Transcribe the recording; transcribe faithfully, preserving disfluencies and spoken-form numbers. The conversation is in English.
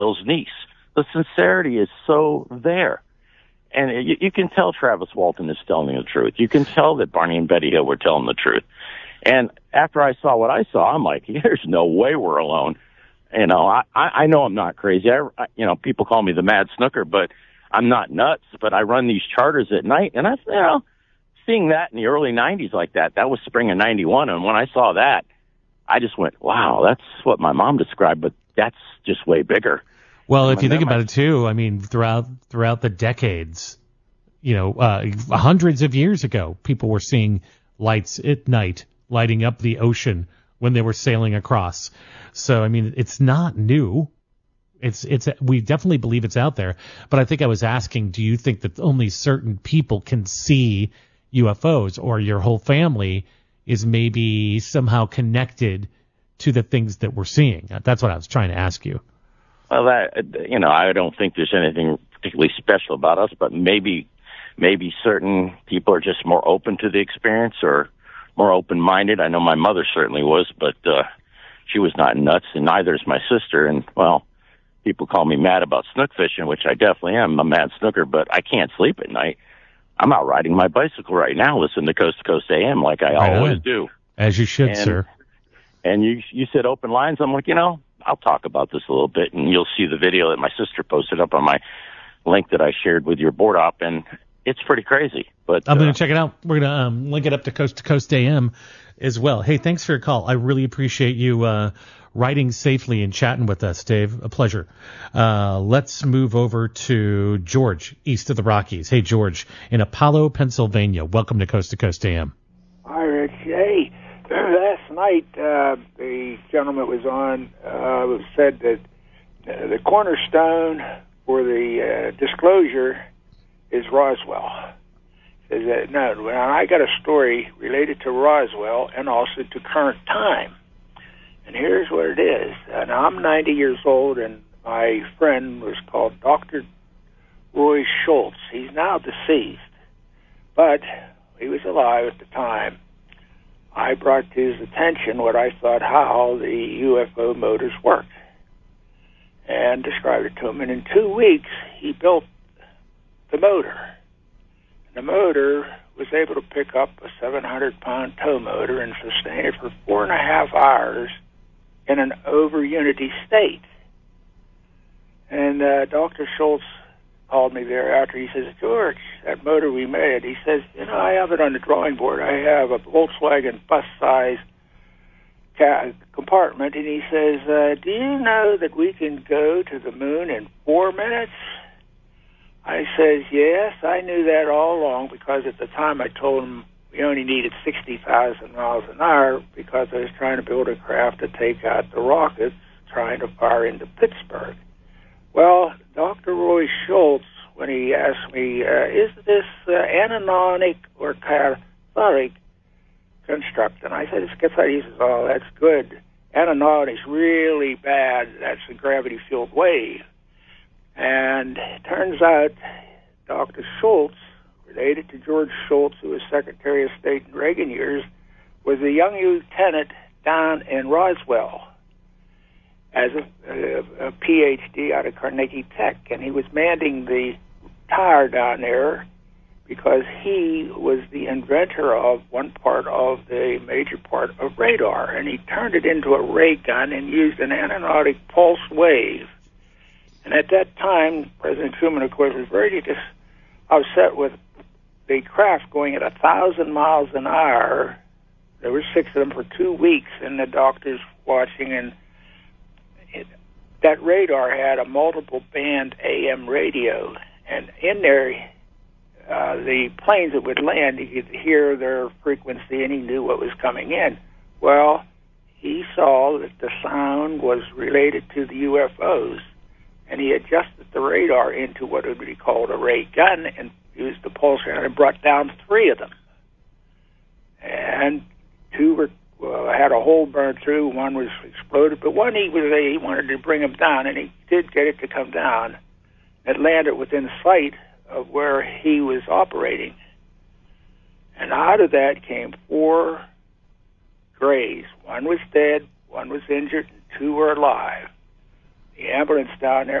Bill's niece. The sincerity is so there. And you, you can tell Travis Walton is telling the truth. You can tell that Barney and Betty Hill were telling the truth. And after I saw what I saw, I'm like, there's no way we're alone. You know, I, I know I'm not crazy. I, I, you know, people call me the mad snooker, but I'm not nuts. But I run these charters at night, and I, you know, seeing that in the early nineties like that, that was spring of ninety-one. And when I saw that, I just went, wow, that's what my mom described, but that's just way bigger. Well, if you think about it too, I mean, throughout throughout the decades, you know, uh, hundreds of years ago, people were seeing lights at night lighting up the ocean when they were sailing across. So, I mean, it's not new. It's it's we definitely believe it's out there. But I think I was asking, do you think that only certain people can see U F Os, or your whole family is maybe somehow connected to the things that we're seeing? That's what I was trying to ask you. Well, that, you know, I don't think there's anything particularly special about us, but maybe, maybe certain people are just more open to the experience or more open-minded. I know my mother certainly was, but uh, she was not nuts, and neither is my sister. And, well, people call me mad about snook fishing, which I definitely am. I'm a mad snooker, but I can't sleep at night. I'm out riding my bicycle right now, listening to Coast to Coast A M like I right always on. do. As you should, and, sir. And you you said open lines. I'm like, you know, I'll talk about this a little bit, and you'll see the video that my sister posted up on my link that I shared with your board op, and it's pretty crazy. But I'm uh, going to check it out. We're going to um, link it up to Coast to Coast A M as well. Hey, thanks for your call. I really appreciate you uh, riding safely and chatting with us, Dave. A pleasure. Uh, let's move over to George, east of the Rockies. Hey, George, in Apollo, Pennsylvania. Welcome to Coast to Coast A M. Hi, Rich. Hey, last night uh, the gentleman was on uh, said that uh, the cornerstone for the uh, disclosure is Roswell. Says that, no, I got a story related to Roswell and also to current time. And here's what it is. Uh, now, I'm ninety years old, and my friend was called Doctor Roy Schultz. He's now deceased, but he was alive at the time. I brought to his attention what I thought how the U F O motors worked and described it to him. And in two weeks, he built the motor. And the motor was able to pick up a seven hundred pound tow motor and sustain it for four and a half hours in an over-unity state. And uh, Doctor Schultz called me thereafter. He says, George, that motor we made, he says, you know, I have it on the drawing board. I have a Volkswagen bus-size ca- compartment. And he says, uh, do you know that we can go to the moon in four minutes? I says, yes, I knew that all along, because at the time I told him we only needed sixty thousand miles an hour because I was trying to build a craft to take out the rockets trying to fire into Pittsburgh. Well, Doctor Roy Schultz, when he asked me, uh, is this uh, anionic or cathodic construct? And I said, it's cathodic. He says, oh, that's good. Anionic is really bad. That's a gravity-filled wave. And it turns out Doctor Schultz, related to George Shultz, who was Secretary of State in Reagan years, was a young lieutenant down in Roswell as a, a, a P H D out of Carnegie Tech. And he was manning the tower down there because he was the inventor of one part of the major part of radar. And he turned it into a ray gun and used an anionic pulse wave. And at that time, President Truman, of course, was very just upset with the craft going at a thousand miles an hour. There were six of them for two weeks, and the doctors watching. And it, that radar had a multiple band A M radio, and in there, uh, the planes that would land, you could hear their frequency, and he knew what was coming in. Well, he saw that the sound was related to the U F Os. And he adjusted the radar into what would be called a ray gun and used the pulse gun and brought down three of them. And two were uh, had a hole burned through. One was exploded, but one he was he wanted to bring them down, and he did get it to come down. It landed within sight of where he was operating. And out of that came four grays. One was dead, one was injured, and two were alive. the ambulance down there.